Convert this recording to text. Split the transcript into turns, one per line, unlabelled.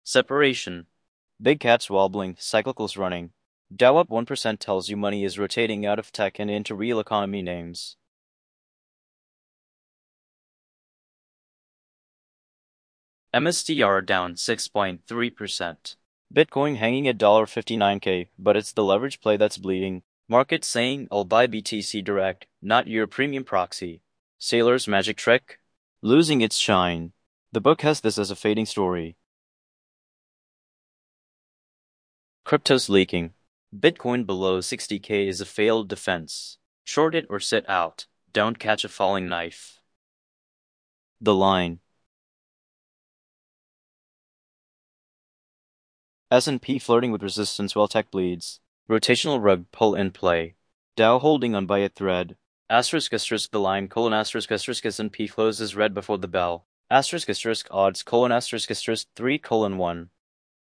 Separation. Big cats wobbling, cyclicals running. Dow up 1% tells you money is rotating out of tech and into real economy names. MSTR down 6.3%. Bitcoin hanging at $59K, but it's the leverage play that's bleeding. Market saying I'll buy BTC direct, not your premium proxy. Sailor's magic trick? Losing its shine. The book has this as a fading story. Crypto's leaking. Bitcoin below 60K is a failed defense. Short it or sit out. Don't catch a falling knife. The line. S&P flirting with resistance while tech bleeds. Rotational rug pull in play. Dow holding on by a thread. Asterisk the line asterisk S&P closes red before the bell. Asterisk odds asterisk 3:1.